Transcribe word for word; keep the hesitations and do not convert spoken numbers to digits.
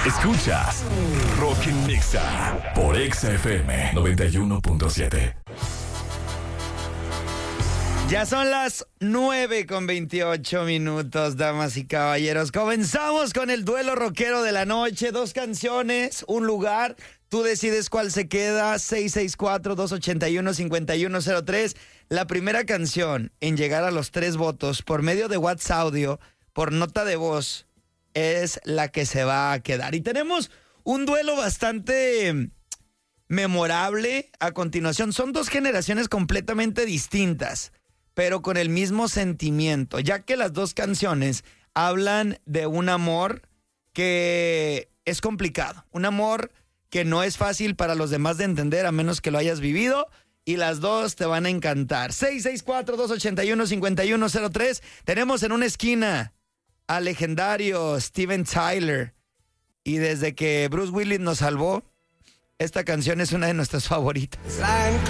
Escuchas Rock en Nexa por Exa F M noventa y uno punto siete. Ya son las nueve con veintiocho minutos, damas y caballeros. Comenzamos con el duelo rockero de la noche. Dos canciones, un lugar. Tú decides cuál se queda. seis seis cuatro, dos ocho uno, cinco uno cero tres. La primera canción en llegar a los tres votos por medio de WhatsApp Audio, por nota de voz, es la que se va a quedar. Y tenemos un duelo bastante memorable a continuación. Son dos generaciones completamente distintas, pero con el mismo sentimiento, ya que las dos canciones hablan de un amor que es complicado, un amor que no es fácil para los demás de entender a menos que lo hayas vivido, y las dos te van a encantar. seis seis cuatro, dos ocho uno, cinco uno cero tres. Tenemos en una esquina al legendario Steven Tyler, y desde que Bruce Willis nos salvó, esta canción es una de nuestras favoritas. Flying